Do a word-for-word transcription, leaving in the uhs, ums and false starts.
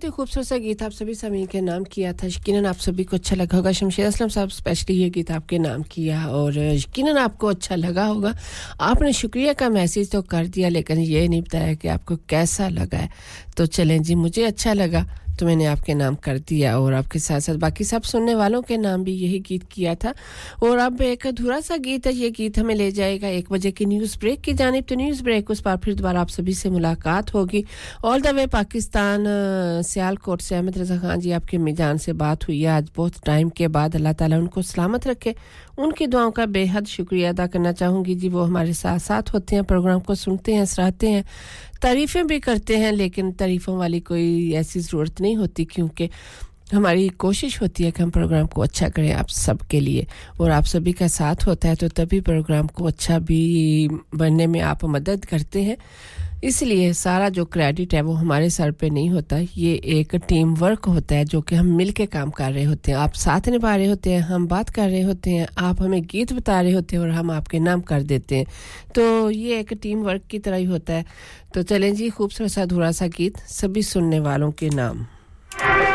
बहुत ही खूबसूरत सा गीत आप सभी सामीन के नाम किया था यकीनन आप सभी को अच्छा लगा होगा शमशेर असलम साहब स्पेशली ये गीत आपके नाम किया और यकीनन आपको अच्छा लगा होगा आपने शुक्रिया का मैसेज तो कर दिया लेकिन ये नहीं बताया कि आपको कैसा लगा है तो चलें जी मुझे अच्छा लगा तो मैंने आपके नाम कर दिया और आपके साथ-साथ बाकी सब सुनने वालों के नाम भी यही गीत किया था और अब एक अधूरा सा गीत है ये गीत हमें ले जाएगा एक बजे की न्यूज़ ब्रेक की जानिब तो न्यूज़ ब्रेक उस पर फिर दोबारा आप सभी से मुलाकात होगी all the way Pakistan Sialkot से अहमद रज़ा खान जी आपके मिजान से बात हुई है आज बहुत टाइम के बाद अल्लाह ताला उनको सलामत रखे उनकी दुआओं का बेहद शुक्रिया अदा करना चाहूंगी जी वो हमारे साथ-साथ होते हैं प्रोग्राम को सुनते हैं सराहते हैं तारीफें भी करते हैं लेकिन तारीफों वाली कोई ऐसी ज़रूरत नहीं होती क्योंकि हमारी कोशिश होती है कि हम प्रोग्राम को अच्छा करें आप सब के लिए और आप सभी का साथ होता है तो तभी प्रोग्राम को अच्छा भी बनने में आप मदद करते हैं इसलिए सारा जो क्रेडिट है वो हमारे सर पे नहीं होता ये एक टीम वर्क होता है जो कि हम मिलके काम कर रहे होते हैं आप साथ निभा रहे होते हैं हम बात कर रहे होते हैं आप हमें गीत बता रहे होते हैं और हम आपके नाम कर देते हैं तो ये एक टीम वर्क की तरह ही होता है तो चलें जी खूबसूरत सा अधूरा सा गीत सभी सुनने वालों के नाम